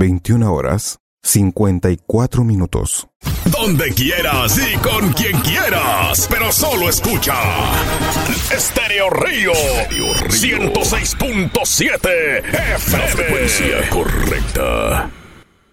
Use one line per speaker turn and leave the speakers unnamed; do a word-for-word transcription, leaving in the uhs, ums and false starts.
veintiuna horas, cincuenta y cuatro minutos.
Donde quieras y con quien quieras, pero solo escucha Estéreo Río ciento seis punto siete F M. La frecuencia correcta.